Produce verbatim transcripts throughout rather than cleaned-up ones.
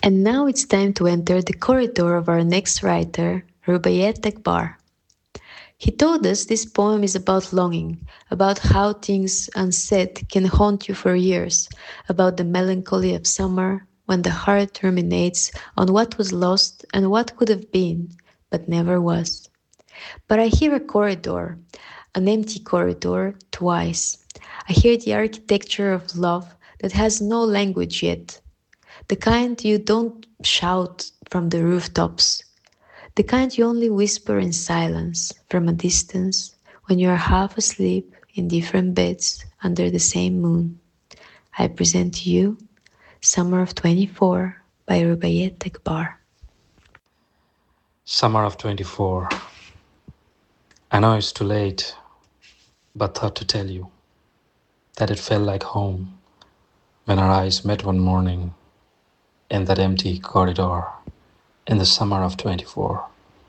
And now it's time to enter the corridor of our next writer, Rubaiyat Akbar. He told us this poem is about longing, about how things unsaid can haunt you for years, about the melancholy of summer when the heart ruminates on what was lost and what could have been, but never was. But I hear a corridor, an empty corridor, twice. I hear the architecture of love that has no language yet, the kind you don't shout from the rooftops, the kind you only whisper in silence from a distance when you are half asleep in different beds under the same moon. I present to you Summer of twenty-four by Rubaiyat Akbar. Summer of twenty-four. I know it's too late, but thought to tell you that it felt like home when our eyes met one morning in that empty corridor in the summer of twenty-four.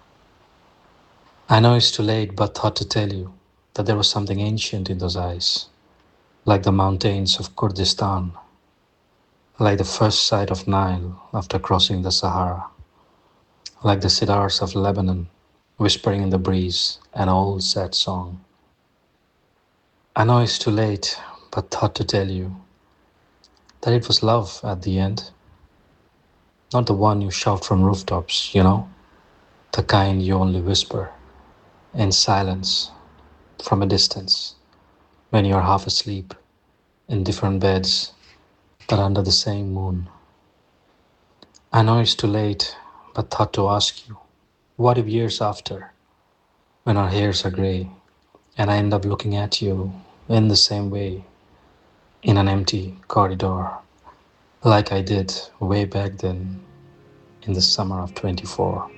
I know it's too late, but thought to tell you that there was something ancient in those eyes, like the mountains of Kurdistan, like the first sight of Nile after crossing the Sahara, like the cedars of Lebanon whispering in the breeze an old sad song. I know it's too late, but thought to tell you that it was love at the end, not the one you shout from rooftops, you know, the kind you only whisper in silence from a distance when you're half asleep in different beds but under the same moon. I know it's too late, but thought to ask you, what if years after, when our hairs are grey, and I end up looking at you in the same way in an empty corridor, like I did way back then in the summer of twenty-four?